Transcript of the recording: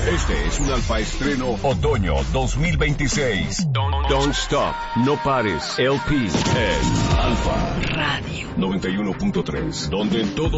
Este es un Alfa Estreno Otoño 2026. Don't Stop, No Pares, LP en Alfa Radio 91.3, donde en todo